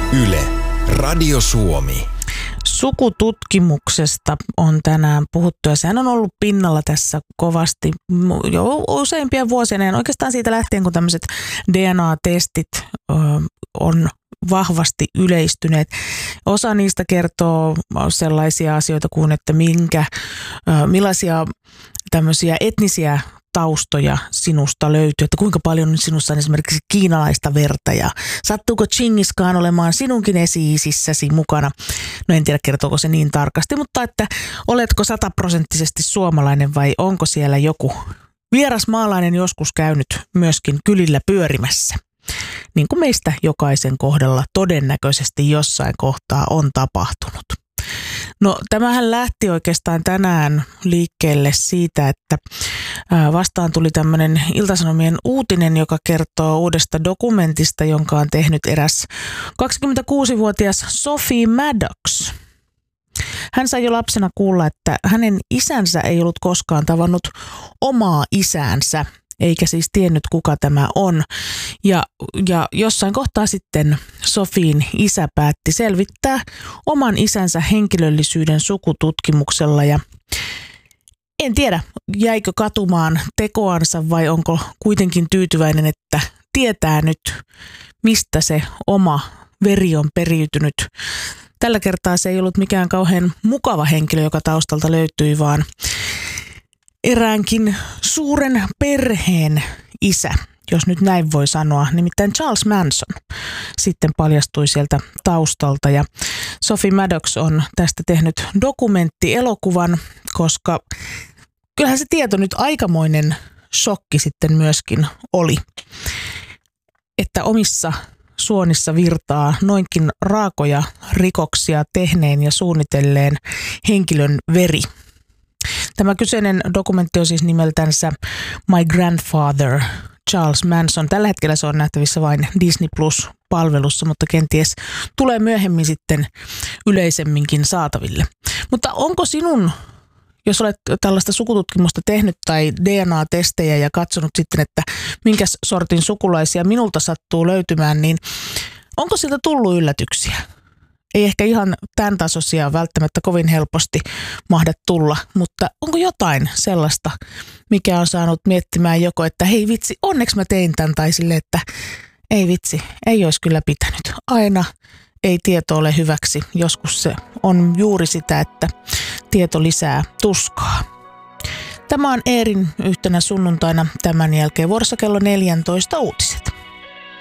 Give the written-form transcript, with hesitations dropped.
Yle, Radio Suomi. Sukututkimuksesta on tänään puhuttu ja sehän on ollut pinnalla tässä kovasti jo useimpia vuosia. Oikeastaan siitä lähtien, kun tämmöiset DNA-testit on vahvasti yleistyneet. Osa niistä kertoo sellaisia asioita kuin, että millaisia tämmöisiä etnisiä taustoja sinusta löytyy, että kuinka paljon sinussa on esimerkiksi kiinalaista verta ja sattuuko Chingis Khan olemaan sinunkin esi-isissäsi mukana. No en tiedä kertooko se niin tarkasti, mutta että oletko 100% suomalainen vai onko siellä joku vierasmaalainen joskus käynyt myöskin kylillä pyörimässä. Niin kuin meistä jokaisen kohdalla todennäköisesti jossain kohtaa on tapahtunut. No tämähän lähti oikeastaan tänään liikkeelle siitä, että vastaan tuli tämmöinen Ilta-Sanomien uutinen, joka kertoo uudesta dokumentista, jonka on tehnyt eräs 26-vuotias Sophie Maddox. Hän sai jo lapsena kuulla, että hänen isänsä ei ollut koskaan tavannut omaa isäänsä, eikä siis tiennyt kuka tämä on. Ja jossain kohtaa sitten Sophien isä päätti selvittää oman isänsä henkilöllisyyden sukututkimuksella ja en tiedä, jäikö katumaan tekoansa vai onko kuitenkin tyytyväinen, että tietää nyt, mistä se oma veri on periytynyt. Tällä kertaa se ei ollut mikään kauhean mukava henkilö, joka taustalta löytyi, vaan eräänkin suuren perheen isä, jos nyt näin voi sanoa, nimittäin Charles Manson sitten paljastui sieltä taustalta. Ja Sophie Maddox on tästä tehnyt dokumenttielokuvan, koska kyllähän se tieto nyt aikamoinen shokki sitten myöskin oli, että omissa suonissa virtaa noinkin raakoja rikoksia tehneen ja suunnitelleen henkilön veri. Tämä kyseinen dokumentti on siis nimeltänsä My Grandfather, Charles Manson. Tällä hetkellä se on nähtävissä vain Disney Plus-palvelussa, mutta kenties tulee myöhemmin sitten yleisemminkin saataville. Mutta onko sinun, jos olet tällaista sukututkimusta tehnyt tai DNA-testejä ja katsonut sitten, että minkäs sortin sukulaisia minulta sattuu löytymään, niin onko siltä tullut yllätyksiä? Ei ehkä ihan tämän tasoisia välttämättä kovin helposti mahda tulla, mutta onko jotain sellaista, mikä on saanut miettimään joko, että hei vitsi, onneksi mä tein tämän, tai sille, että ei vitsi, ei olisi kyllä pitänyt. Aina ei tieto ole hyväksi. Joskus se on juuri sitä, että tieto lisää tuskaa. Tämä on Eerin yhtenä sunnuntaina, tämän jälkeen vuorossa kello 14 uutiset.